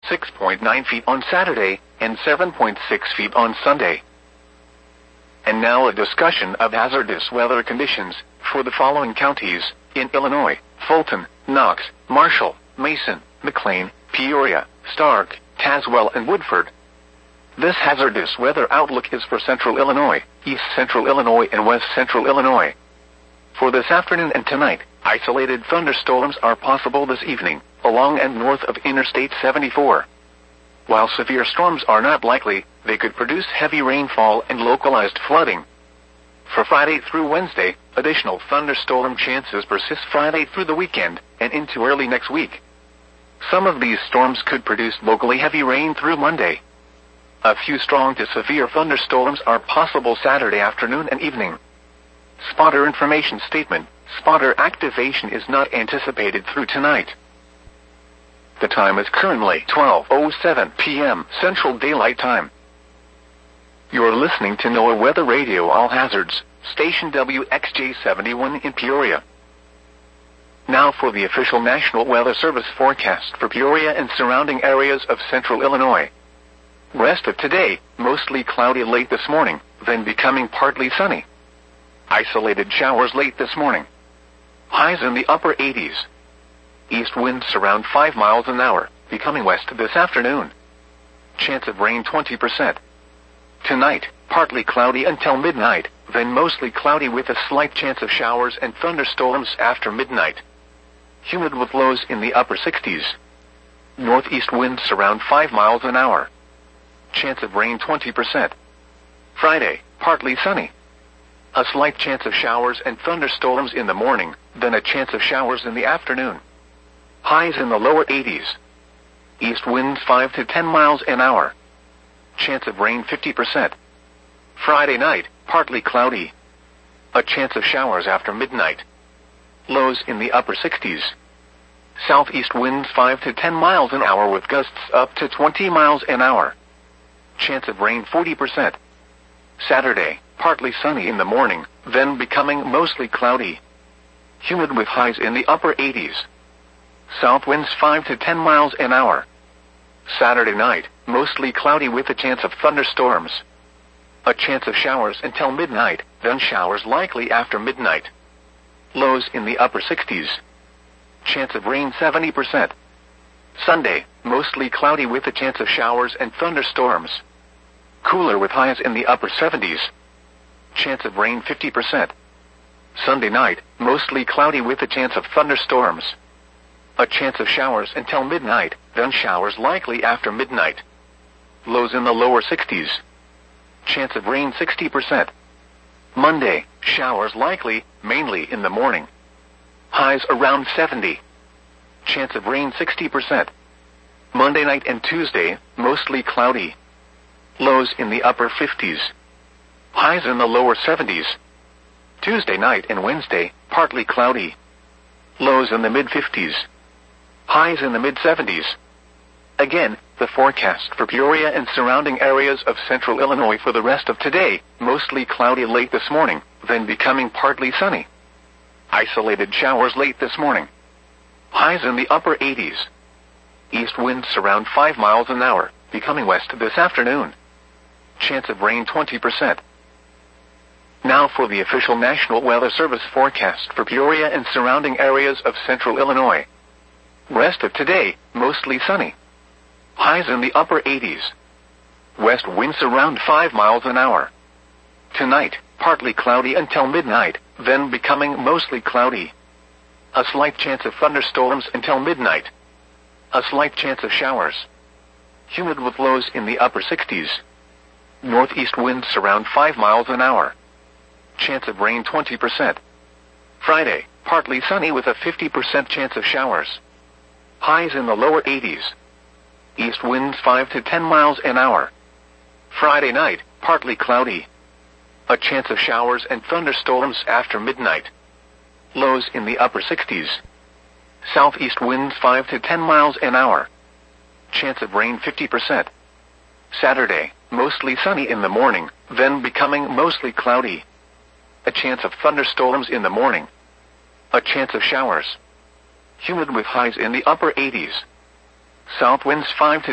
6.9 feet on Saturday, and 7.6 feet on Sunday. And now a discussion of hazardous weather conditions for the following counties in Illinois: Fulton, Knox, Marshall, Mason, McLean, Peoria, Stark, Tazewell, and Woodford. This hazardous weather outlook is for Central Illinois, East Central Illinois, and West Central Illinois. For this afternoon and tonight, isolated thunderstorms are possible this evening, along and north of Interstate 74. While severe storms are not likely, they could produce heavy rainfall and localized flooding. For Friday through Wednesday, additional thunderstorm chances persist Friday through the weekend and into early next week. Some of these storms could produce locally heavy rain through Monday. A few strong to severe thunderstorms are possible Saturday afternoon and evening. Spotter information statement: spotter activation is not anticipated through tonight. The time is currently 12:07 p.m. Central Daylight Time. You're listening to NOAA Weather Radio All Hazards, station WXJ71 in Peoria. Now for the official National Weather Service forecast for Peoria and surrounding areas of Central Illinois. Rest of today, mostly cloudy late this morning, then becoming partly sunny. Isolated showers late this morning. Highs in the upper 80s. East winds around 5 miles an hour, becoming west this afternoon. Chance of rain 20%. Tonight, partly cloudy until midnight, then mostly cloudy with a slight chance of showers and thunderstorms after midnight. Humid with lows in the upper 60s. Northeast winds around 5 miles an hour. Chance of rain 20%. Friday, partly sunny. A slight chance of showers and thunderstorms in the morning, then a chance of showers in the afternoon. Highs in the lower 80s. East winds 5 to 10 miles an hour. Chance of rain 50%. Friday night, partly cloudy. A chance of showers after midnight. Lows in the upper 60s. Southeast winds 5 to 10 miles an hour with gusts up to 20 miles an hour. Chance of rain 40%. Saturday, partly sunny in the morning, then becoming mostly cloudy. Humid with highs in the upper 80s. South winds 5 to 10 miles an hour. Saturday night, mostly cloudy with a chance of thunderstorms. A chance of showers until midnight, then showers likely after midnight. Lows in the upper 60s. Chance of rain 70%. Sunday, mostly cloudy with a chance of showers and thunderstorms. Cooler with highs in the upper 70s. Chance of rain 50%. Sunday night, mostly cloudy with a chance of thunderstorms. A chance of showers until midnight, then showers likely after midnight. Lows in the lower 60s. Chance of rain 60%. Monday, showers likely, mainly in the morning. Highs around 70. Chance of rain 60%. Monday night and Tuesday, mostly cloudy. Lows in the upper 50s. Highs in the lower 70s. Tuesday night and Wednesday, partly cloudy. Lows in the mid-50s. Highs in the mid-70s. Again, the forecast for Peoria and surrounding areas of Central Illinois for the rest of today: mostly cloudy late this morning, then becoming partly sunny. Isolated showers late this morning. Highs in the upper 80s. East winds around 5 miles an hour, becoming west this afternoon. Chance of rain 20%. Now for the official National Weather Service forecast for Peoria and surrounding areas of Central Illinois. Rest of today, mostly sunny. Highs in the upper 80s. West winds around 5 miles an hour. Tonight, partly cloudy until midnight, then becoming mostly cloudy. A slight chance of thunderstorms until midnight. A slight chance of showers. Humid with lows in the upper 60s. Northeast winds around 5 miles an hour. Chance of rain 20%. Friday, partly sunny with a 50% chance of showers. Highs in the lower 80s. East winds 5 to 10 miles an hour. Friday night, partly cloudy. A chance of showers and thunderstorms after midnight. Lows in the upper 60s. Southeast winds 5 to 10 miles an hour. Chance of rain 50%. Saturday, mostly sunny in the morning, then becoming mostly cloudy. A chance of thunderstorms in the morning. A chance of showers. Humid with highs in the upper 80s. South winds 5 to